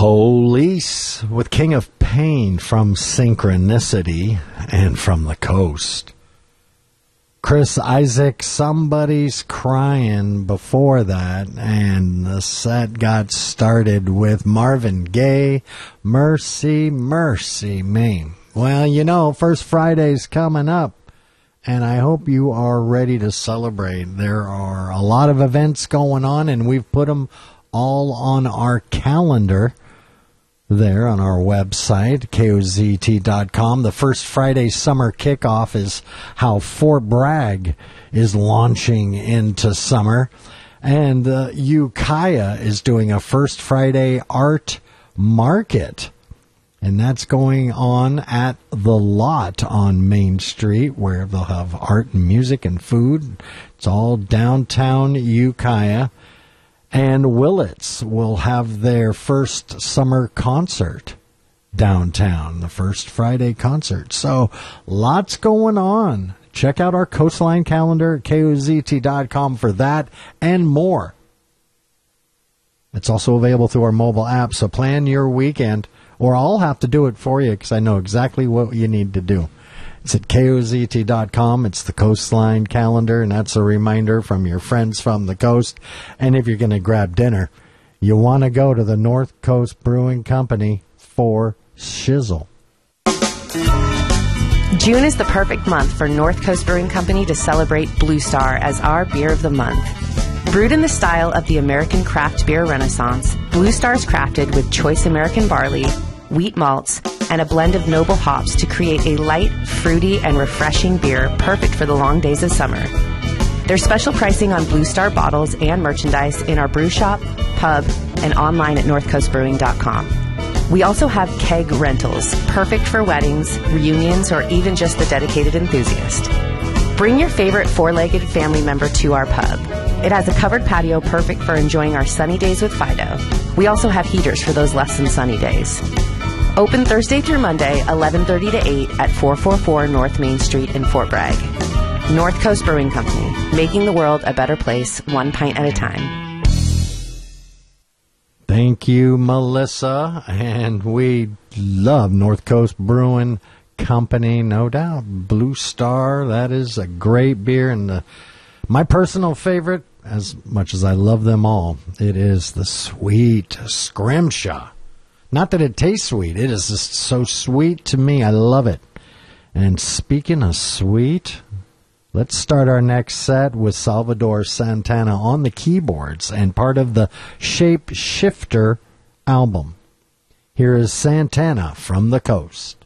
Police with King of Pain from Synchronicity and from the Coast. Chris Isaak, Somebody's Crying before that, and the set got started with Marvin Gaye, Mercy, Mercy Me. Well, you know, First Friday's coming up, and I hope you are ready to celebrate. There are a lot of events going on, and we've put them all on our calendar there on our website, KOZT.com. The First Friday summer kickoff is how Fort Bragg is launching into summer. And Ukiah is doing a First Friday art market. And that's going on at The Lot on Main Street, where they'll have art and music and food. It's all downtown Ukiah. And Willits will have their first summer concert downtown, the First Friday concert. So lots going on. Check out our Coastline calendar at KOZT.com for that and more. It's also available through our mobile app, so plan your weekend, or I'll have to do it for you because I know exactly what you need to do. It's at KOZT.com. It's the Coastline calendar, and that's a reminder from your friends from the coast. And if you're going to grab dinner, you want to go to the North Coast Brewing Company for shizzle. June is the perfect month for North Coast Brewing Company to celebrate Blue Star as our beer of the month. Brewed in the style of the American craft beer renaissance, Blue Star is crafted with choice American barley, wheat malts, and a blend of noble hops to create a light, fruity, and refreshing beer perfect for the long days of summer. There's special pricing on Blue Star bottles and merchandise in our brew shop, pub, and online at northcoastbrewing.com. We also have keg rentals, perfect for weddings, reunions, or even just the dedicated enthusiast. Bring your favorite four-legged family member to our pub. It has a covered patio perfect for enjoying our sunny days with Fido. We also have heaters for those less than sunny days. Open Thursday through Monday, 11:30 to 8 at 444 North Main Street in Fort Bragg. North Coast Brewing Company, making the world a better place, one pint at a time. Thank you, Melissa. And we love North Coast Brewing Company, no doubt. Blue Star, that is a great beer. And my personal favorite, as much as I love them all, it is the sweet Scrimshaw. Not that it tastes sweet. It is just so sweet to me. I love it. And speaking of sweet, let's start our next set with Salvador Santana on the keyboards and part of the Shape Shifter album. Here is Santana from the Coast.